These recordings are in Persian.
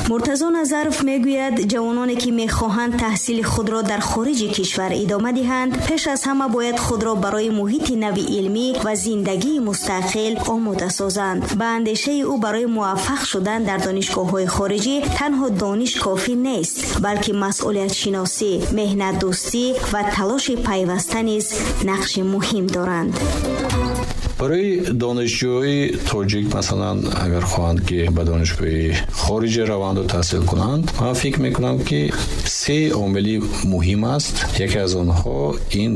مرتضی نظرف میگوید جوانانی که میخواهند تحصیل خود را در خارج کشور ادامه دهند پیش از همه باید خود را برای محیط نوی علمی و زندگی مستقل آماده سازند. به اندیشه او برای موفق شدن در دانشگاه‌های خارجی تنها دانش کافی نیست، بلکه مسئولیت شناسی، مهنت دوستی و تلاش پیوسته نیز نقش مهم دارند. برای دانشجوی تاجیک مثلا اگر خواهند که به دانشگاه خارجی روند و تحصیل کنند، من فکر میکنم که 3 عامل مهم است. یکی از آنها این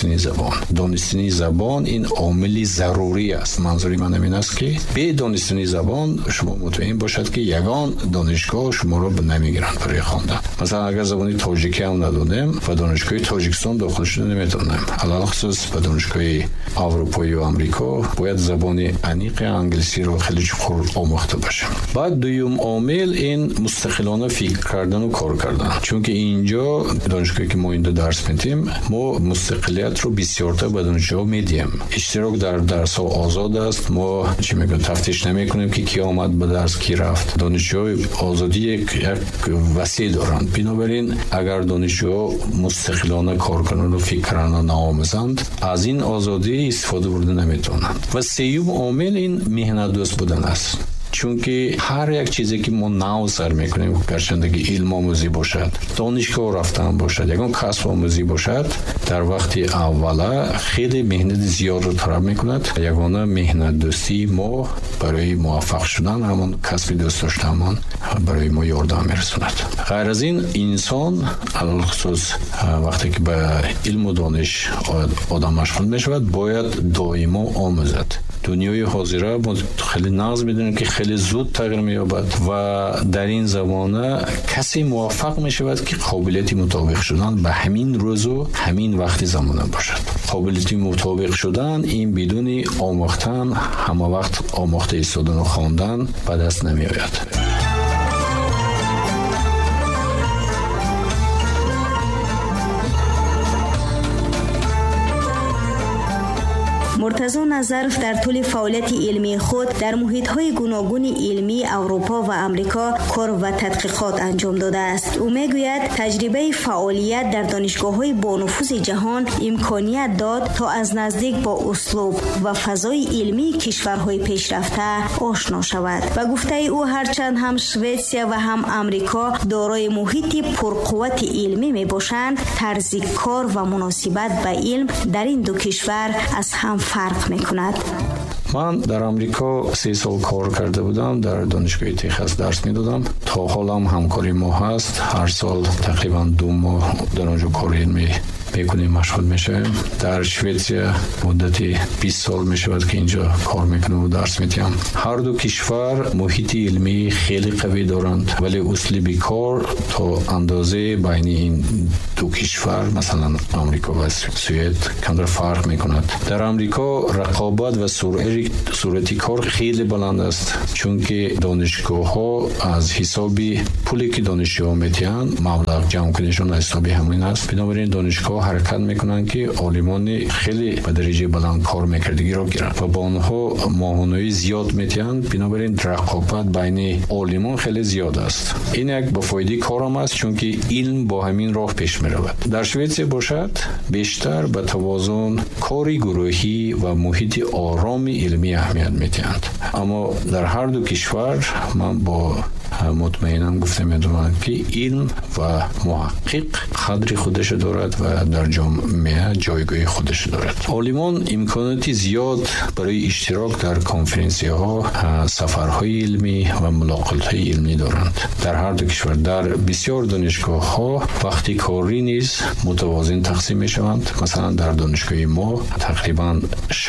دانستنی زبان این عامل ضروری است. منظوری من این است که به دانستنی زبان شما مطمئن باشد که یگان دانشگاه شما را نمیگیرند برای خواندن. مثلا اگر زبانی تاجیکی هم ندونیم و دانشگاه تاجیکستان داخل شده نمیتونیم، علاوه خصوص به دانشگاه اروپایی و آمریکا باید زبان انیق انگلیسی رو خیلی خوب آموخته باشیم. بعد دوم عامل این مستقلانه فکر کردن و کار کردن، چون که اینجا دانشگاهی که ما اینجا درس میدیم ما مستقلیت رو بسیارتر به دانشجو میدیم. اشتراک در درس ها آزاد است. ما چی میگن تفتیش نمیکنیم که کی آمد به درس کی رفت. دانشجو آزادی یک وسیع دارند. بنابراین اگر دانشجو مستقلانه کار کنند و فکر کنند و ناآموزند از این آزادی استفاده برده نمیتونند. و سوم عامل این مهنت دوست بودن است. چون که هر یک چیزی که ما نو سر میکنیم، گرچه که علم آموزی باشد، دانشگاه رفتن باشد، یکان کسب آموزی باشد، در وقت اوله خیلی مهنت زیاد رو طلب میکند. یگانه مهنت دوستی ما برای موفق شدن همون کسب دوست داشتن برای ما یاردم میرسوند. غیر از این انسان خصوص وقتی که به علم و دانش آدم مشغول میشود باید دائما آموزد. دنیای حاضره ما خیلی ناز میدونیم که خیلی زود تغییر مییابد و در این زمانه کسی موفق میشود که قابلیتی مطابق شدن به همین روز و همین وقت زمانه باشد. قابلیتی مطابق شدن این بدون آموختن همه وقت آموخته ایستادن و خواندن به دست نمیآید. مرتضی نظرف در طول فعالیت علمی خود در محیط‌های گوناگون علمی اروپا و امریکا کار و تحقیقات انجام داده است. او میگوید تجربه فعالیت در دانشگاه‌های بانفوذ جهان امکانیت داد تا از نزدیک با اسلوب و فضای علمی کشورهای پیشرفته آشنا شود. و گفته او هرچند هم سوئیسیا و هم امریکا دارای محیط پرقوت علمی میباشند، طرز کار و مناسبت به علم در این دو کشور از هم فرق میکند. من در آمریکا 3 سال کار کرده بودم، در دانشگاه تگزاس درس میدادم. تا حالا همکاری ما هست، هر سال تقریبا 2 ماه در اونجا کار علمی میکنیم، مشغول میشیم. در سوئیسیا مدتی 20 سال میشود که اینجا کار میکنم و درس میدیم. هر دو کشور محیط علمی خیلی قوی دارند، ولی اسلوب کار تا اندازه بین این دو کشور مثلا آمریکا و سوئد کمتر فرق میکند. در آمریکا رقابت و سرعت کار خیلی بلند است، چون که دانشگاه ها از حساب پولی که دانشجو میتین مبلغ جمع کنشون از حساب همین است. بنابراین دانشگاه حرکت میکنن که عالمان خیلی به درجه بلند کار میکردگی را گیرند و با آنها ماهانه‌ای زیاد میتین. بنابراین رقابت بین عالمان خیلی زیاد است. این یک با فایده کارم است، چون که علم با همین راه پیش میرود. در سوئیسیا باشد بیشتر به توازن کاری گروهی و محیط آرام علمی اهمیت میدهند. اما در هر دو کشور من با مطمئنم گفته میدونم که علم و محقق قدر خودش دارد و در جامعه جایگاه خودش دارد. عالمان امکاناتی زیاد برای اشتراک در کنفرانسی ها، سفرهای علمی و ملاقات های علمی دارند. در هر دو کشور در بسیار دانشگاه ها وقتی کاری نیز متوازن تقسیم می شوند. مثلا در دانشگاه ما تقریبا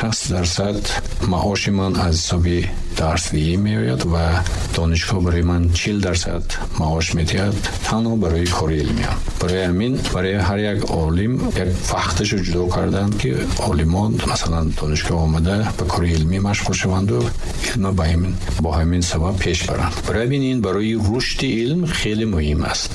60% معاش من از حساب درس‌دهی می آید و دانشگاه برای من 40% معاش می دهد تنها برای کار علمی. برای همین برای هر یک عالم یک وقتش رو جدا کردن که عالمان مثلا دانشگاه آمده به کار علمی مشغول شوند و علم با همین سبب پیش برند. برای این برای رشد علم خیلی مهم است.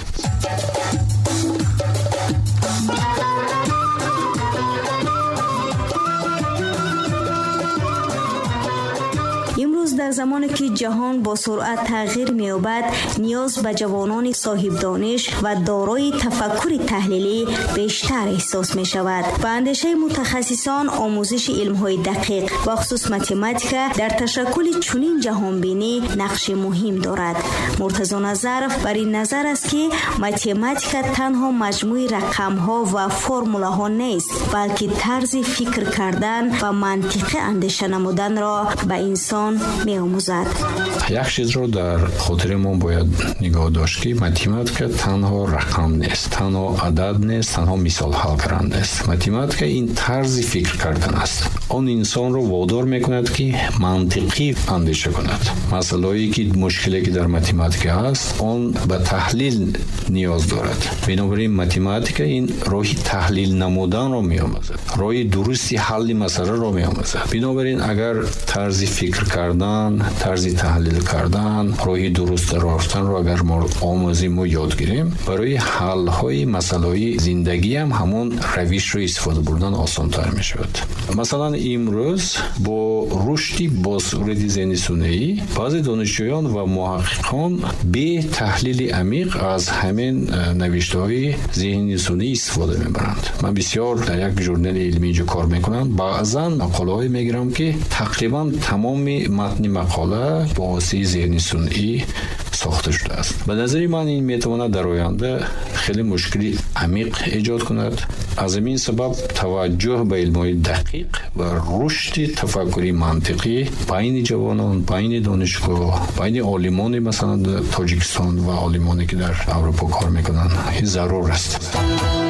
امروز در زمانی که جهان با سرعت تغییر می‌یابد، نیاز به جوانان صاحب دانش و دارای تفکر تحلیلی بیشتر احساس می‌شود. با اندیشه متخصصان، آموزش علم‌های دقیق و خصوص متماتیک در تشکل چنین جهانبینی نقش مهم دارد. مرتضی نظرف بر این نظر است که متماتیک تنها مجموعه رقم‌ها و فرموله‌ها نیست، بلکه طرز فکر کردن و منطقی اندیشه نمودن را به انسان می‌آموزد. یک چیز رو در خاطرمون باید نگاه داشت که متماتیک تنها رقم نیست، تنها عدد نیست، تنها مثال حل کردن نیست. متماتیک این طرز فکر کردن است. آن انسان رو وادار می‌کند که منطقی اندیشه کند. مسائلی که مشکلی که در متماتیک است، آن به تحلیل نیاز دارد. بنابراین متماتیک این راهی تحلیل نمودن را می‌آموزد، راهی درستی حل مسئله را می‌آموزد. بنابراین اگر طرز فکر کردن، طرز تحلیل کردن، راهی درست رفتن را اگر ما آموزیم و یاد گیریم، برای حل های مسائل زندگی هم همون روش رو استفاده بردن آسان تر می شود. مثلا امروز با رشدی با صورت ذهن ثنایی، بعضی دانشجویان و محققان به تحلیل عمیق از همین نوشته های ذهن ثنایی استفاده میبرند. من بسیار در یک ژورنال علمی اینجا کار میکنم، بعضا مقاله های میگیرم که تقریبا تمام متن مقاله با واسطه ذهن ثنایی ساخته شده است. به نظر من این میتواند در آینده خیلی مشکلی عمیق ایجاد کند. از این سبب توجه به علم‌های دقیق و رشد تفکری منطقی بین جوانان، بین دانشگاه، بین عالمان مثلا تاجیکستان و عالمانی که در اروپا کار میکنن ضرور است.